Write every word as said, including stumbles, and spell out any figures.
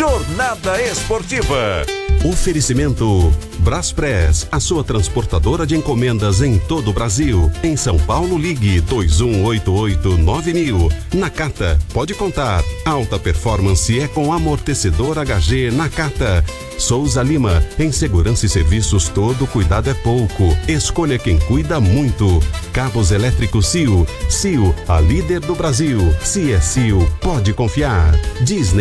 Jornada Esportiva. Oferecimento Braspress, a sua transportadora de encomendas em todo o Brasil. Em São Paulo, ligue dois um oito oito nove mil. Nakata, pode contar. Alta performance é com amortecedor H G Nakata. Souza Lima, em segurança e serviços todo cuidado é pouco. Escolha quem cuida muito. Cabos elétricos C I O. C I O, a líder do Brasil. Se é C I O, pode confiar. Disney.